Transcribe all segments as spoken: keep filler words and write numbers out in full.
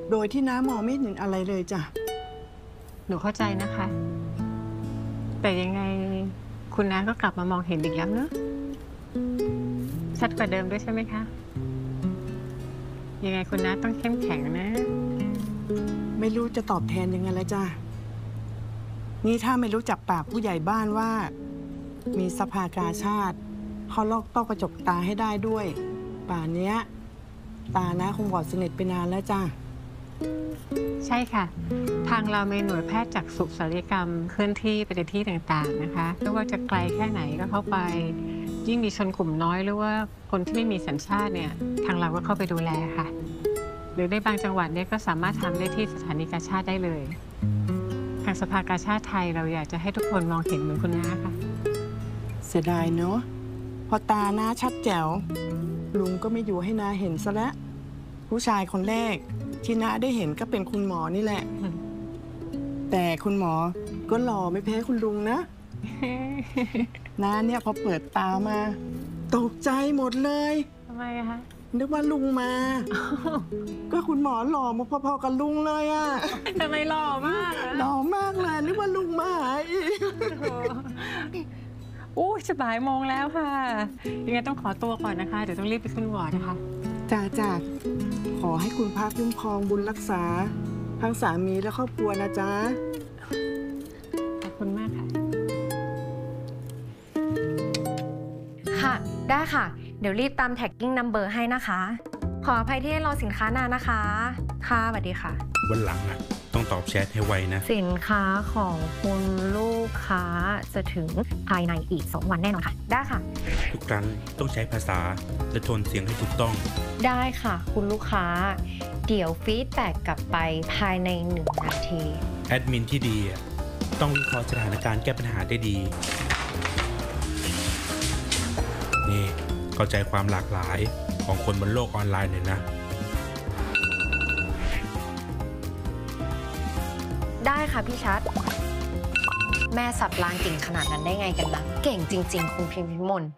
โดยที่น้ามองไม่เห็นอะไรเลยจ้ะหนูเข้าใจนะคะ แต่ยังไงคุณน้าก็กลับมามองเห็นอีกแล้วเนอะชัดกว่าเดิมด้วยใช่ไหมคะยังไงคุณน้าต้องเข้มแข็งนะไม่รู้จะตอบแทนยังไงละจ้ะนี่ถ้าไม่รู้จักปากผู้ใหญ่บ้านว่ามีสภากาชาติเขาลอกต้อกระจกตาให้ได้ด้วยป่านนี้ตานะคงบอดสนิทไปนานแล้วจ้ะใช่ค่ะทางเรามีหน่วยแพทย์จักษุศัลยกรรมเคลื่อนที่ไปในที่ต่างๆนะคะไม่ว่าจะไกลแค่ไหนก็เข้าไปยิ่งมีชนกลุ่มน้อยหรือว่าคนที่ไม่มีสัญชาติเนี่ยทางเราก็เข้าไปดูแลค่ะหรือในบางจังหวัดเนี่ยก็สามารถทำได้ที่สถานีกาชาติได้เลยทางสภากาชาติไทยเราอยากจะให้ทุกคนมองเห็นเหมือนคุณน้าค่ะเสียดายเนาะพอตาน้าชัดแจ๋วลุงก็ไม่อยู่ให้น้าเห็นซะแล้วผู้ชายคนแรกที่น้าได้เห็นก็เป็นคุณหมอนี่แหละแต่คุณหมอก็หล่อไม่แพ้คุณลุงนะ น้าเนี่ยพอเปิดตามาตกใจหมดเลยทำไมคะนึกว่าลุงมาก็คุณหมอหล่อมาพอๆกับลุงเลยอ่ะทำไมหล่อมากหล่อมากเลยนึกว่าลุงมาหาอีกโอ้ยจะบ่ายโมงแล้วค่ะยังไงต้องขอตัวก่อนนะคะเดี๋ยวต้องรีบไปขึ้นวอร์ดนะคะจ้าจ้าขอให้คุณพระคุ้มครองบุญรักษาทั้งสามีและครอบครัวนะจ๊ะขอบคุณมากค่ะค่ะได้ค่ะเดี๋ยวรีบตาม tagging number ให้นะคะขออภัยที่ให้รอสินค้านานนะคะค่ะสวัสดีค่ะวันหลังอ่ะต้องตอบแชทให้ไวนะสินค้าของคุณลูกค้าจะถึงภายในอีกสองวันแน่นอนค่ะได้ค่ะทุกครั้งต้องใช้ภาษาและโทนเสียงให้ถูกต้องได้ค่ะคุณลูกค้าเดี๋ยวฟีดแบ็กกลับไปภายในหนึ่งนาทีแอดมินที่ดีต้องวิเคราะห์สถานการณ์แก้ปัญหาได้ดีนี่เข้าใจความหลากหลายของคนบนโลกออนไลน์หน่อยนะได้ค่ะพี่ชัดแม่สับรางเก่งขนาดนั้นได้ไงกันนะเก่งจริงๆคุณพิมพิมล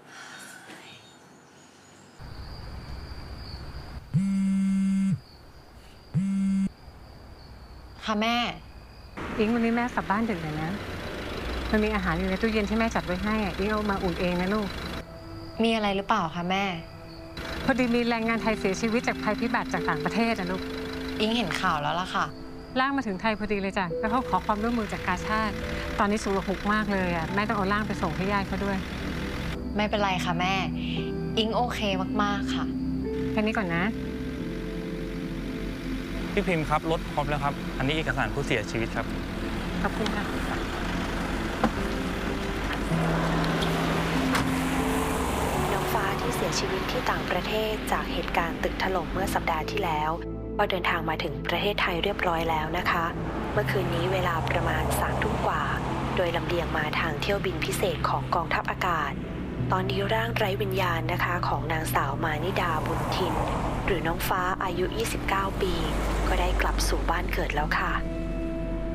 ค่ะแม่อิงวันนี้แม่กลับบ้านดึกเลยนะมันมีอาหารอยู่ในตู้เย็นที่แม่จัดไว้ให้อิงเอามาอุ่นเองนะลูกมีอะไรหรือเปล่าคะแม่พอดีมีแรงงานไทยเสียชีวิตจากภัยพิบัติจากต่างประเทศนะลูกอิงเห็นข่าวแล้วล่ะค่ะร่างมาถึงไทยพอดีเลยจ้ะแล้วเขาขอความร่วมมือจากกาชาติตอนนี้สุขภาพมากเลยอ่ะแม่ต้องเอาร่างไปส่งให้ญาติเขาด้วยไม่เป็นไรค่ะแม่อิงโอเคมากๆค่ะแค่นี้ก่อนนะพี่พิมพ์ครับรถพร้อมแล้วครับอันนี้เอกสารผู้เสียชีวิตครับขอบคุณค่ะน้องฟ้าที่เสียชีวิตที่ต่างประเทศจากเหตุการณ์ตึกถล่มเมื่อสัปดาห์ที่แล้วก็เดินทางมาถึงประเทศไทยเรียบร้อยแล้วนะคะเมื่อคืนนี้เวลาประมาณสามทุ่มกว่าโดยลำเลียงมาทางเที่ยวบินพิเศษของกองทัพอากาศตอนนี้ร่างไร้วิญญาณนะคะของนางสาวมานิดาบุญทินหรือน้องฟ้าอายุยี่สิบเก้าปีก็ได้กลับสู่บ้านเกิดแล้วค่ะ